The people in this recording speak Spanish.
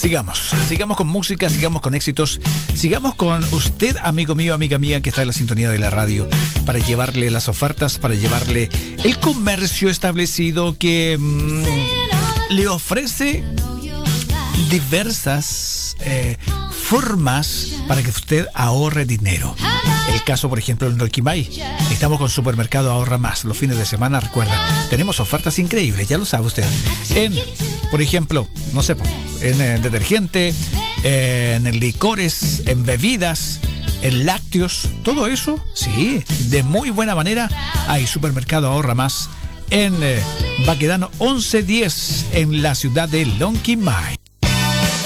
Sigamos con música, sigamos con éxitos, sigamos con usted, amigo mío, amiga mía, que está en la sintonía de la radio, para llevarle las ofertas, para llevarle el comercio establecido que le ofrece diversas formas para que usted ahorre dinero. El caso, por ejemplo, en Roquimay. Estamos con Supermercado Ahorra Más. Los fines de semana, recuerda, tenemos ofertas increíbles, ya lo sabe usted. Por ejemplo, no sé, en detergente, en licores, en bebidas, en lácteos, todo eso, sí, de muy buena manera. Hay Supermercado Ahorra Más en Baquedano 1110, en la ciudad de Lonquimay.